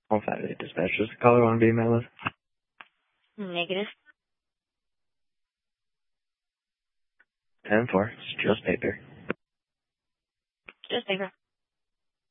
On 5-8 dispatch. Does the caller want to be met with? Negative. 10-4. It's just paper. Just paper.